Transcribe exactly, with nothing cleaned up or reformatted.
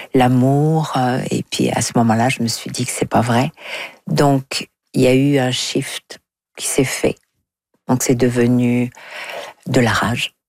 l'amour. Et puis à ce moment-là, je me suis dit que c'est pas vrai. Donc il y a eu un shift qui s'est fait. Donc c'est devenu de la rage.